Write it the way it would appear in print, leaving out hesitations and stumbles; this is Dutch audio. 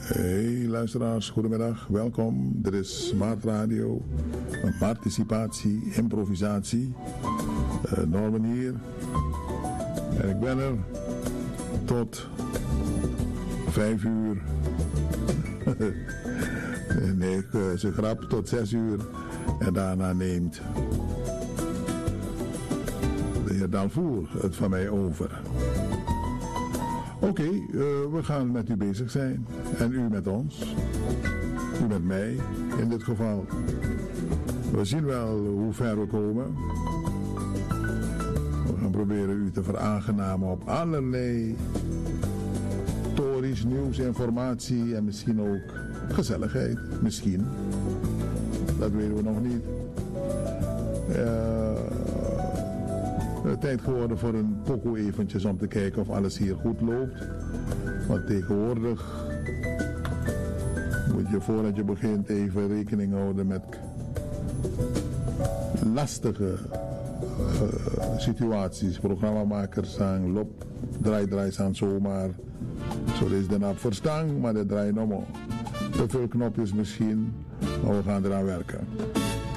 Hey luisteraars, goedemiddag, welkom. Dit is Maart Radio, een participatie, improvisatie. Norman hier. En ik ben er tot 5 uur. Nee, ze grap tot 6 uur. En daarna neemt de heer Dalvoer het van mij over. Oké, we gaan met u bezig zijn. En u met ons. U met mij in dit geval. We zien wel hoe ver we komen. We gaan proberen u te veraangenamen op allerlei historisch nieuws, informatie en misschien ook gezelligheid. Misschien. Dat weten we nog niet. Tijd geworden voor een pokoe eventjes om te kijken of alles hier goed loopt. Want tegenwoordig moet je voordat je begint even rekening houden met lastige situaties. Programmamakers zeggen lop, draai aan zomaar. Zo is de nap verstang, maar dat draait nog maar. Te veel knopjes misschien, maar we gaan eraan werken.